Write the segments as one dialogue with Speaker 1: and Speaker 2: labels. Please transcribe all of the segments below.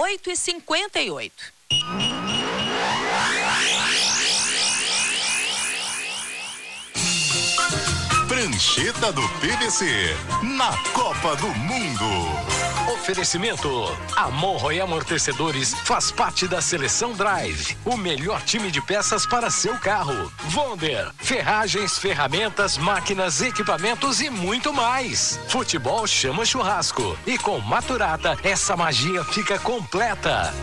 Speaker 1: 8h58.
Speaker 2: Prancheta do PVC, na Copa do Mundo.
Speaker 3: Oferecimento: Amorro e Amortecedores faz parte da Seleção Drive, o melhor time de peças para seu carro. Wonder, ferragens, ferramentas, máquinas, equipamentos e muito mais. Futebol chama churrasco e com Maturata essa magia fica completa.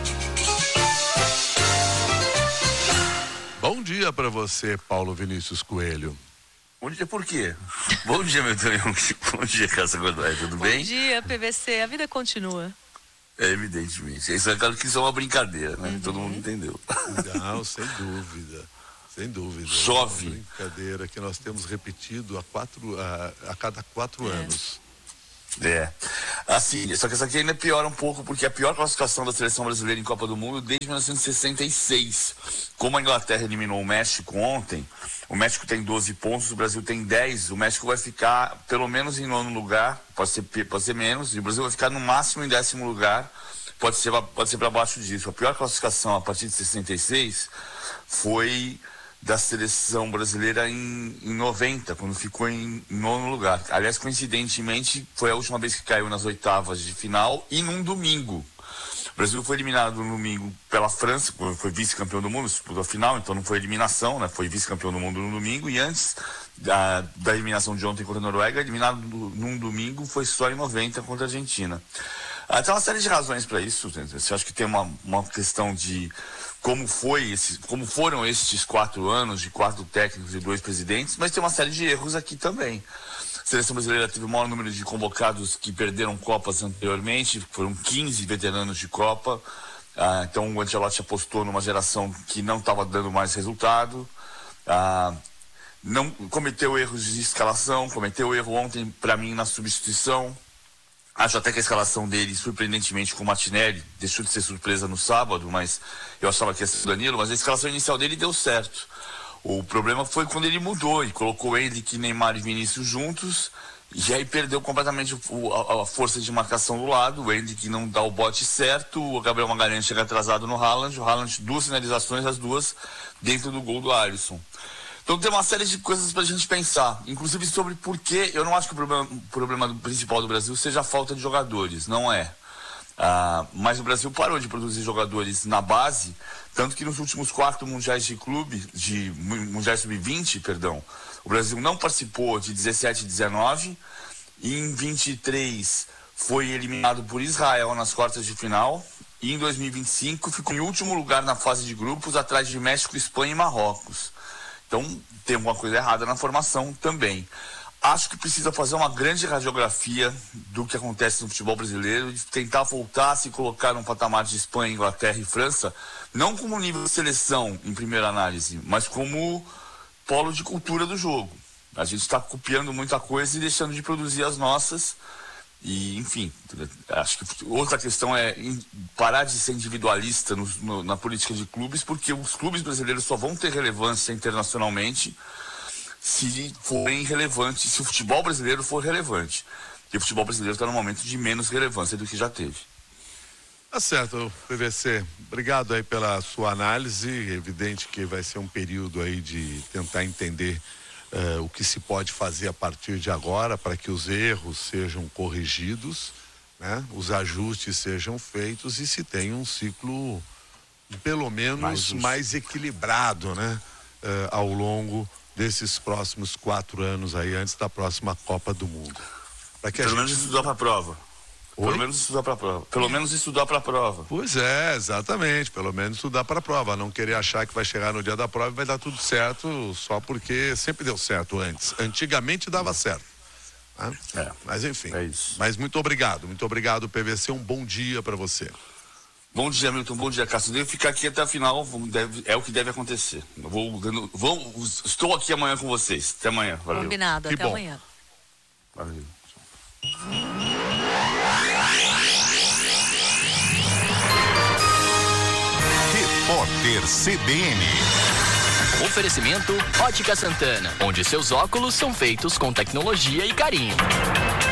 Speaker 4: Bom dia para você, Paulo Vinícius Coelho.
Speaker 5: Bom dia, por quê? Bom dia, meu Deus. Bom dia, Cássia Godoy, tudo bem?
Speaker 1: Bom dia, PVC. A vida continua.
Speaker 5: É, evidentemente. Isso é claro que isso é uma brincadeira, né? Todo mundo entendeu.
Speaker 4: Não, sem dúvida. Sem dúvida.
Speaker 5: Chove.
Speaker 4: É uma brincadeira que nós temos repetido a cada 4 anos.
Speaker 5: É. Assim, só que essa aqui ainda piora um pouco, porque é a pior classificação da seleção brasileira em Copa do Mundo desde 1966. Como a Inglaterra eliminou o México ontem, o México tem 12 pontos, o Brasil tem 10. O México vai ficar pelo menos em 9º lugar, pode ser menos, e o Brasil vai ficar no máximo em 10º lugar, pode ser para baixo disso. A pior classificação a partir de 66 foi da seleção brasileira em 90, quando ficou em 9º lugar. Aliás, coincidentemente, foi a última vez que caiu nas oitavas de final e num domingo. O Brasil foi eliminado no domingo pela França, foi vice-campeão do mundo, disputou a final, então não foi eliminação, né? Foi vice-campeão do mundo no domingo, e antes da eliminação de ontem contra a Noruega, eliminado num domingo, foi só em 90 contra a Argentina. Tem uma série de razões para isso. Eu acho que tem uma questão de como foram esses 4 anos de 4 técnicos e 2 presidentes, mas tem uma série de erros aqui também. A seleção brasileira teve o maior número de convocados que perderam Copas anteriormente, foram 15 veteranos de Copa. Então o Ancelotti apostou numa geração que não estava dando mais resultado. Não cometeu erros de escalação, cometeu erro ontem, para mim, na substituição. Acho até que a escalação dele, surpreendentemente, com o Martinelli, deixou de ser surpresa no sábado, mas eu achava que ia ser o Danilo, mas a escalação inicial dele deu certo. O problema foi quando ele mudou e colocou Endrick, Neymar e Vinícius juntos, e aí perdeu completamente a força de marcação do lado. O Endrick não dá o bote certo, o Gabriel Magalhães chega atrasado no Haaland, o Haaland 2 finalizações, as 2 dentro do gol do Alisson. Então tem uma série de coisas pra gente pensar, inclusive sobre por que eu não acho que o problema principal do Brasil seja a falta de jogadores, não é. Mas o Brasil parou de produzir jogadores na base, tanto que nos últimos 4 mundiais mundiais sub-20, o Brasil não participou de 17 e 19, e em 23 foi eliminado por Israel nas quartas de final, e em 2025 ficou em último lugar na fase de grupos, atrás de México, Espanha e Marrocos. Então, tem alguma coisa errada na formação também. Acho que precisa fazer uma grande radiografia do que acontece no futebol brasileiro, de tentar voltar a se colocar num patamar de Espanha, Inglaterra e França, não como nível de seleção, em primeira análise, mas como polo de cultura do jogo. A gente está copiando muita coisa e deixando de produzir as nossas. E, enfim, acho que outra questão é parar de ser individualista na política de clubes, porque os clubes brasileiros só vão ter relevância internacionalmente se forem relevantes, se o futebol brasileiro for relevante. E o futebol brasileiro está num momento de menos relevância do que já teve.
Speaker 4: Tá certo, PVC. Obrigado aí pela sua análise. É evidente que vai ser um período aí de tentar entender o que se pode fazer a partir de agora para que os erros sejam corrigidos, né? Os ajustes sejam feitos e se tenha um ciclo pelo menos mais equilibrado, né? Ao longo desses próximos 4 anos aí, antes da próxima Copa do Mundo.
Speaker 5: Pelo menos estudar para a prova. Pelo menos estudar para a prova. Pelo menos estudar para a prova.
Speaker 4: Pois é, exatamente. Pelo menos estudar para a prova. Não querer achar que vai chegar no dia da prova e vai dar tudo certo só porque sempre deu certo antes. Antigamente dava certo. Né? Mas enfim.
Speaker 5: É isso.
Speaker 4: Mas muito obrigado, PVC. Um bom dia para você.
Speaker 5: Bom dia, Milton. Bom dia, Cássio. Devo ficar aqui até a final. É o que deve acontecer. Estou aqui amanhã com vocês. Até amanhã. Valeu.
Speaker 1: Combinado. Até amanhã.
Speaker 5: Valeu.
Speaker 2: Repórter CBN.
Speaker 6: Oferecimento Ótica Santana, onde seus óculos são feitos com tecnologia e carinho.